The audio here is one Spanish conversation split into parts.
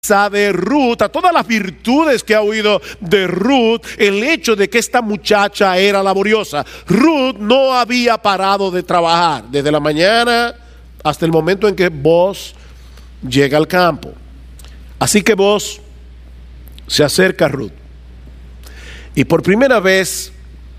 de Ruth, a todas las virtudes que ha oído de Ruth, el hecho de que esta muchacha era laboriosa. Ruth no había parado de trabajar desde la mañana hasta el momento en que Boaz llega al campo. Así que Boaz se acerca a Ruth y por primera vez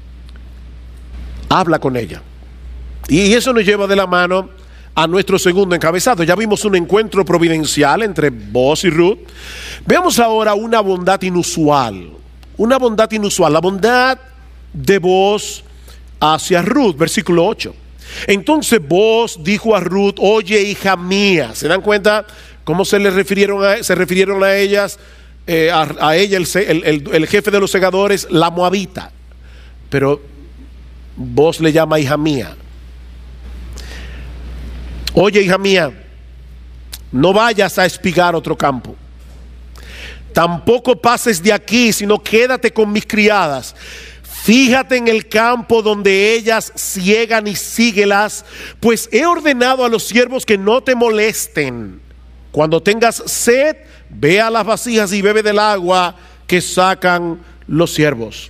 habla con ella. Y eso nos lleva de la mano a nuestro segundo encabezado. Ya vimos un encuentro providencial entre Boaz y Ruth. Veamos ahora una bondad inusual. Una bondad inusual. La bondad de Boaz hacia Ruth. Versículo 8. Entonces Boaz dijo a Ruth: oye, hija mía. ¿Se dan cuenta cómo se refirieron a ellas? A ella el jefe de los segadores, la moabita. Pero Boaz le llama hija mía. Oye, hija mía, no vayas a espigar otro campo. Tampoco pases de aquí, sino quédate con mis criadas. Fíjate en el campo donde ellas ciegan y síguelas, pues he ordenado a los siervos que no te molesten. Cuando tengas sed, ve a las vasijas y bebe del agua que sacan los siervos.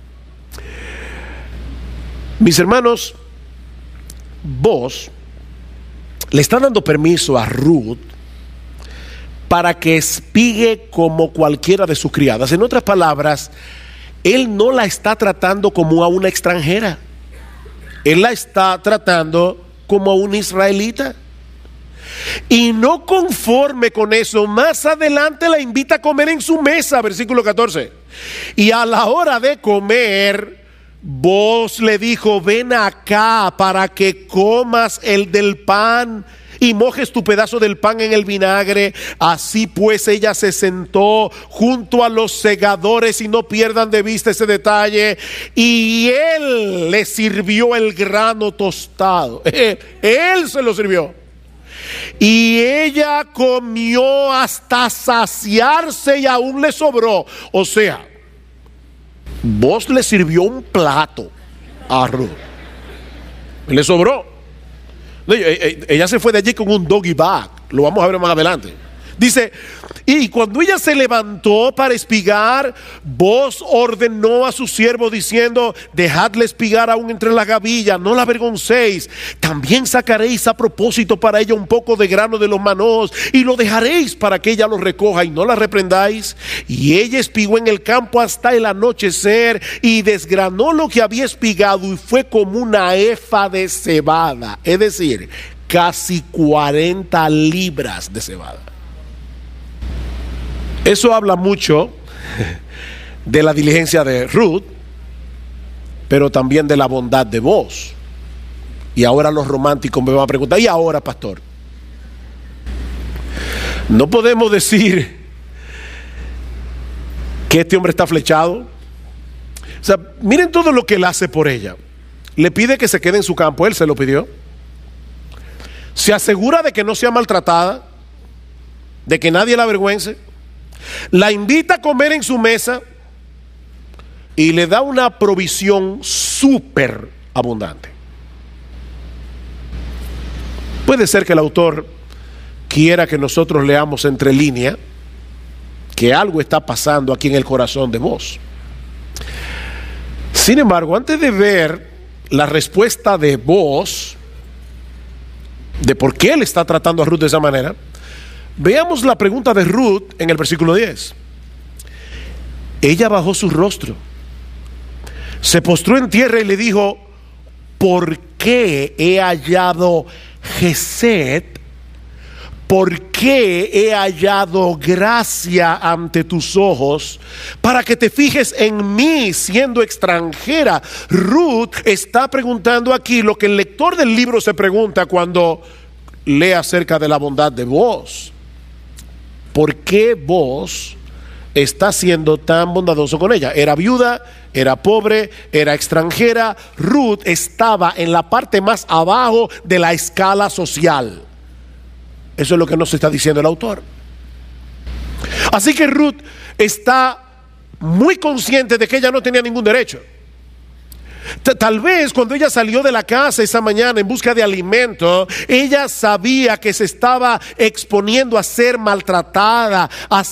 Mis hermanos, Boaz le está dando permiso a Ruth para que espigue como cualquiera de sus criadas. En otras palabras, él no la está tratando como a una extranjera. Él la está tratando como a una israelita. Y no conforme con eso, más adelante la invita a comer en su mesa, versículo 14. Y a la hora de comer, Boaz le dijo: ven acá para que comas el del pan y mojes tu pedazo del pan en el vinagre. Así pues ella se sentó junto a los segadores, y no pierdan de vista ese detalle, y él le sirvió el grano tostado. Él se lo sirvió. Y ella comió hasta saciarse y aún le sobró. O sea, Boaz le sirvió un plato a Ruth. Le sobró. Ella se fue de allí con un doggy bag. Lo vamos a ver más adelante. Dice: y cuando ella se levantó para espigar, Boaz ordenó a su siervo diciendo: dejadle espigar aún entre las gavillas, no la avergoncéis. También sacaréis a propósito para ella un poco de grano de los manojos, y lo dejaréis para que ella lo recoja, y no la reprendáis. Y ella espigó en el campo hasta el anochecer, y desgranó lo que había espigado, y fue como una efa de cebada, es decir, casi 40 libras de cebada. Eso habla mucho de la diligencia de Ruth, pero también de la bondad de Boaz. Y ahora los románticos me van a preguntar: ¿y ahora, pastor? No podemos decir que este hombre está flechado. O sea, miren todo lo que él hace por ella. Le pide que se quede en su campo, él se lo pidió. Se asegura de que no sea maltratada, de que nadie la avergüence. La invita a comer en su mesa y le da una provisión súper abundante. Puede ser que el autor quiera que nosotros leamos entre líneas que algo está pasando aquí en el corazón de Boaz. Sin embargo, antes de ver la respuesta de Boaz, de por qué él está tratando a Ruth de esa manera, veamos la pregunta de Ruth en el versículo 10. Ella bajó su rostro, se postró en tierra y le dijo: ¿por qué he hallado gesed? ¿Por qué he hallado gracia ante tus ojos para que te fijes en mí siendo extranjera? Ruth está preguntando aquí lo que el lector del libro se pregunta cuando lee acerca de la bondad de Boaz. ¿Por qué Boaz está siendo tan bondadoso con ella? Era viuda, era pobre, era extranjera. Ruth estaba en la parte más abajo de la escala social. Eso es lo que nos está diciendo el autor. Así que Ruth está muy consciente de que ella no tenía ningún derecho. Tal vez cuando ella salió de la casa esa mañana en busca de alimento, ella sabía que se estaba exponiendo a ser maltratada, a